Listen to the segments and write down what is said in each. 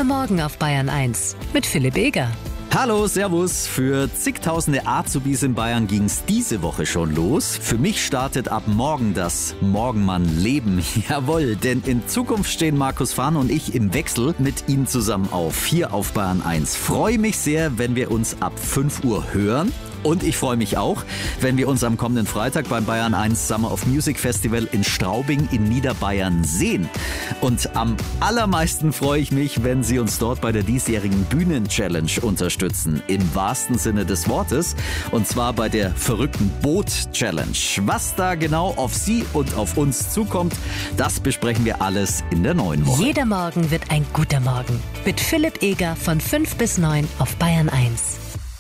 Jeder Morgen auf Bayern 1 mit Philipp Eger. Hallo, servus. Für zigtausende Azubis in Bayern ging's diese Woche schon los. Für mich startet ab morgen das Morgenmann-Leben. Jawohl, denn in Zukunft stehen Markus Fahn und ich im Wechsel mit Ihnen zusammen auf, hier auf Bayern 1. Freue mich sehr, wenn wir uns ab 5 Uhr hören. Und ich freue mich auch, wenn wir uns am kommenden Freitag beim Bayern 1 Summer of Music Festival in Straubing in Niederbayern sehen. Und am allermeisten freue ich mich, wenn Sie uns dort bei der diesjährigen Bühnen-Challenge unterstützen. Im wahrsten Sinne des Wortes. Und zwar bei der verrückten Boot-Challenge. Was da genau auf Sie und auf uns zukommt, das besprechen wir alles in der neuen Woche. Jeder Morgen wird ein guter Morgen. Mit Philipp Eger von 5 bis 9 auf Bayern 1.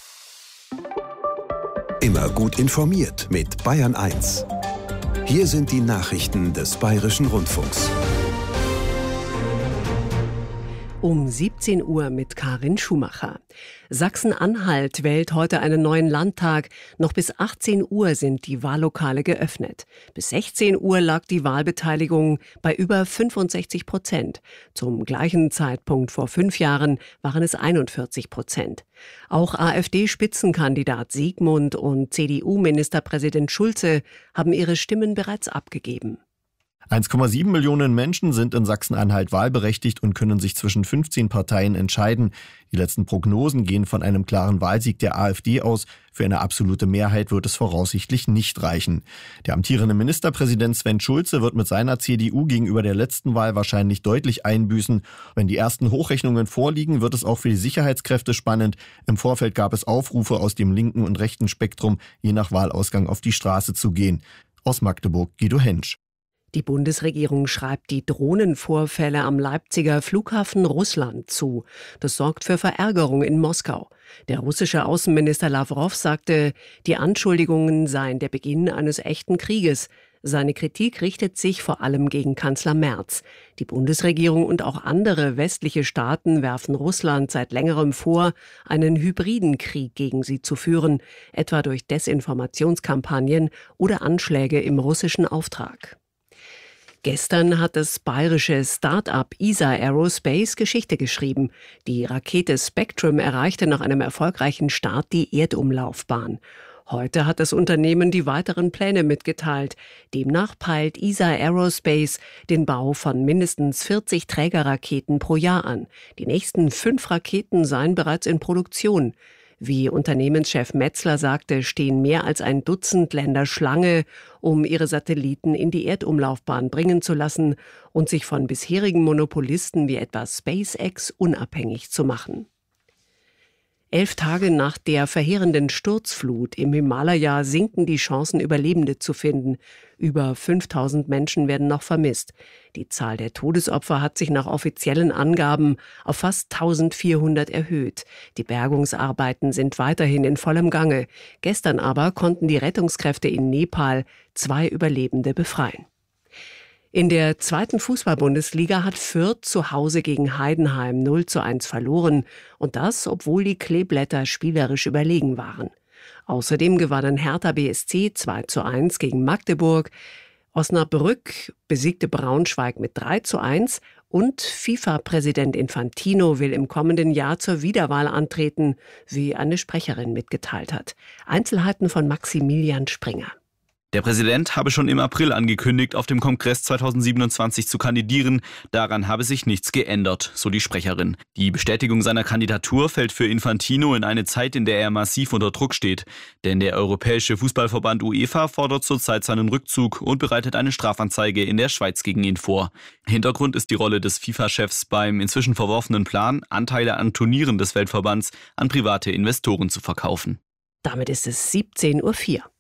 Immer gut informiert mit Bayern 1. Hier sind die Nachrichten des Bayerischen Rundfunks. Um 17 Uhr mit Karin Schumacher. Sachsen-Anhalt wählt heute einen neuen Landtag. Noch bis 18 Uhr sind die Wahllokale geöffnet. Bis 16 Uhr lag die Wahlbeteiligung bei über 65%. Zum gleichen Zeitpunkt vor 5 Jahren waren es 41%. Auch AfD-Spitzenkandidat Siegmund und CDU-Ministerpräsident Schulze haben ihre Stimmen bereits abgegeben. 1,7 Millionen Menschen sind in Sachsen-Anhalt wahlberechtigt und können sich zwischen 15 Parteien entscheiden. Die letzten Prognosen gehen von einem klaren Wahlsieg der AfD aus. Für eine absolute Mehrheit wird es voraussichtlich nicht reichen. Der amtierende Ministerpräsident Sven Schulze wird mit seiner CDU gegenüber der letzten Wahl wahrscheinlich deutlich einbüßen. Wenn die ersten Hochrechnungen vorliegen, wird es auch für die Sicherheitskräfte spannend. Im Vorfeld gab es Aufrufe aus dem linken und rechten Spektrum, je nach Wahlausgang auf die Straße zu gehen. Aus Magdeburg Guido Hensch. Die Bundesregierung schreibt die Drohnenvorfälle am Leipziger Flughafen Russland zu. Das sorgt für Verärgerung in Moskau. Der russische Außenminister Lawrow sagte, die Anschuldigungen seien der Beginn eines echten Krieges. Seine Kritik richtet sich vor allem gegen Kanzler Merz. Die Bundesregierung und auch andere westliche Staaten werfen Russland seit längerem vor, einen hybriden Krieg gegen sie zu führen, etwa durch Desinformationskampagnen oder Anschläge im russischen Auftrag. Gestern hat das bayerische Start-up ESA Aerospace Geschichte geschrieben. Die Rakete Spectrum erreichte nach einem erfolgreichen Start die Erdumlaufbahn. Heute hat das Unternehmen die weiteren Pläne mitgeteilt. Demnach peilt ESA Aerospace den Bau von mindestens 40 Trägerraketen pro Jahr an. Die nächsten 5 Raketen seien bereits in Produktion. Wie Unternehmenschef Metzler sagte, stehen mehr als ein Dutzend Länder Schlange, um ihre Satelliten in die Erdumlaufbahn bringen zu lassen und sich von bisherigen Monopolisten wie etwa SpaceX unabhängig zu machen. 11 Tage nach der verheerenden Sturzflut im Himalaya sinken die Chancen, Überlebende zu finden. Über 5000 Menschen werden noch vermisst. Die Zahl der Todesopfer hat sich nach offiziellen Angaben auf fast 1400 erhöht. Die Bergungsarbeiten sind weiterhin in vollem Gange. Gestern aber konnten die Rettungskräfte in Nepal 2 Überlebende befreien. In der 2. Fußball-Bundesliga hat Fürth zu Hause gegen Heidenheim 0:1 verloren. Und das, obwohl die Kleeblätter spielerisch überlegen waren. Außerdem gewannen Hertha BSC 2:1 gegen Magdeburg. Osnabrück besiegte Braunschweig mit 3:1. Und FIFA-Präsident Infantino will im kommenden Jahr zur Wiederwahl antreten, wie eine Sprecherin mitgeteilt hat. Einzelheiten von Maximilian Springer. Der Präsident habe schon im April angekündigt, auf dem Kongress 2027 zu kandidieren. Daran habe sich nichts geändert, so die Sprecherin. Die Bestätigung seiner Kandidatur fällt für Infantino in eine Zeit, in der er massiv unter Druck steht. Denn der Europäische Fußballverband UEFA fordert zurzeit seinen Rückzug und bereitet eine Strafanzeige in der Schweiz gegen ihn vor. Hintergrund ist die Rolle des FIFA-Chefs beim inzwischen verworfenen Plan, Anteile an Turnieren des Weltverbands an private Investoren zu verkaufen. Damit ist es 17:04 Uhr.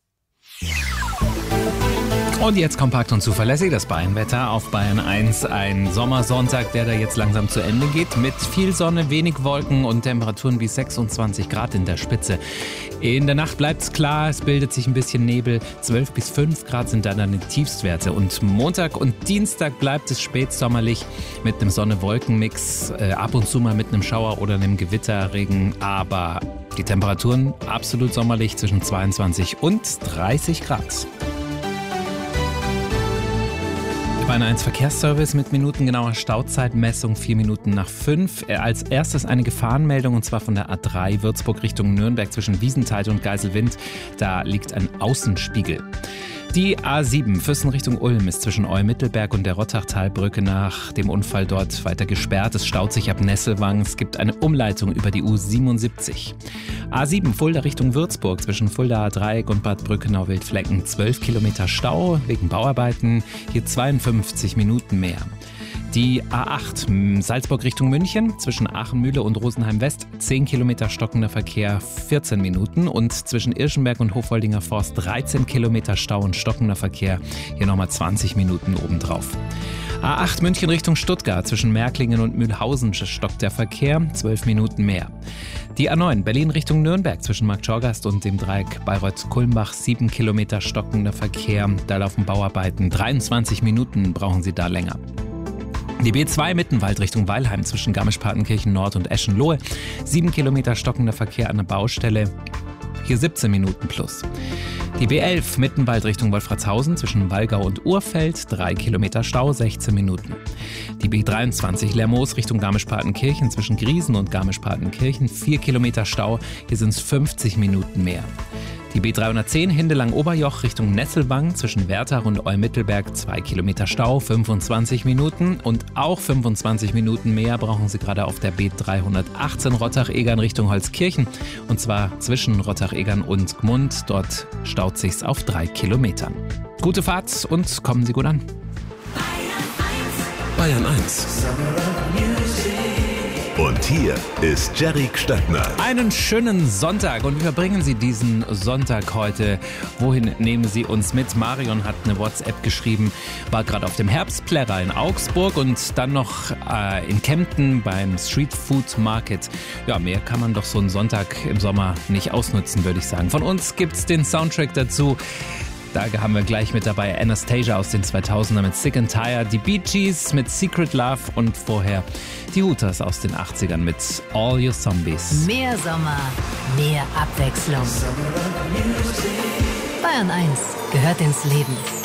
Und jetzt kompakt und zuverlässig das Bayern-Wetter auf Bayern 1. Ein Sommersonntag, der da jetzt langsam zu Ende geht, mit viel Sonne, wenig Wolken und Temperaturen bis 26 Grad in der Spitze. In der Nacht bleibt es klar, es bildet sich ein bisschen Nebel. 12 bis 5 Grad sind dann die Tiefstwerte. Und Montag und Dienstag bleibt es spätsommerlich mit einem Sonne-Wolken-Mix, ab und zu mal mit einem Schauer oder einem Gewitterregen. Aber die Temperaturen absolut sommerlich zwischen 22 und 30 Grad. Bayern 1 Verkehrsservice mit minutengenauer Stauzeitmessung 4 Minuten nach 5. Als erstes eine Gefahrenmeldung und zwar von der A3 Würzburg Richtung Nürnberg zwischen Wiesenthal und Geiselwind. Da liegt ein Außenspiegel. Die A7 Füssen Richtung Ulm ist zwischen Eumittelberg und der Rottachtalbrücke nach dem Unfall dort weiter gesperrt. Es staut sich ab Nesselwang. Es gibt eine Umleitung über die U77. A7 Fulda Richtung Würzburg zwischen Fulda A3 und Bad Brückenau-Wildflecken 12 Kilometer Stau wegen Bauarbeiten. Hier 52 Minuten mehr. Die A8 Salzburg Richtung München zwischen Aachenmühle und Rosenheim West 10 Kilometer stockender Verkehr 14 Minuten und zwischen Irschenberg und Hofholdinger Forst 13 Kilometer Stau und stockender Verkehr, hier nochmal 20 Minuten obendrauf. A8 München Richtung Stuttgart zwischen Märklingen und Mühlhausen stockt der Verkehr 12 Minuten mehr. Die A9 Berlin Richtung Nürnberg zwischen Marktschorgast und dem Dreieck Bayreuth-Kulmbach 7 Kilometer stockender Verkehr, da laufen Bauarbeiten, 23 Minuten brauchen Sie da länger. Die B2 Mittenwald Richtung Weilheim zwischen Garmisch-Partenkirchen Nord und Eschenlohe. 7 Kilometer stockender Verkehr an der Baustelle. Hier 17 Minuten plus. Die B11 Mittenwald Richtung Wolfratshausen zwischen Wallgau und Urfeld. 3 Kilometer Stau, 16 Minuten. Die B23 Lermoos Richtung Garmisch-Partenkirchen zwischen Griesen und Garmisch-Partenkirchen. 4 Kilometer Stau, hier sind es 50 Minuten mehr. Die B310 Hindelang-Oberjoch Richtung Nesselwang zwischen Wertach und Eumittelberg 2 Kilometer Stau, 25 Minuten und auch 25 Minuten mehr brauchen Sie gerade auf der B318 Rottach-Egern Richtung Holzkirchen und zwar zwischen Rottach-Egern und Gmund. Dort staut sich's auf 3 Kilometern. Gute Fahrt und kommen Sie gut an. Bayern 1. Und hier ist Jerry Gstettner. Einen schönen Sonntag und wie verbringen Sie diesen Sonntag heute? Wohin nehmen Sie uns mit? Marion hat eine WhatsApp geschrieben, war gerade auf dem Herbstplärrer in Augsburg und dann noch in Kempten beim Street Food Market. Ja, mehr kann man doch so einen Sonntag im Sommer nicht ausnutzen, würde ich sagen. Von uns gibt's den Soundtrack dazu. Da haben wir gleich mit dabei Anastasia aus den 2000er mit Sick and Tired, die Bee Gees mit Secret Love und vorher die Hooters aus den 80ern mit All Your Zombies. Mehr Sommer, mehr Abwechslung. Bayern 1 gehört ins Leben.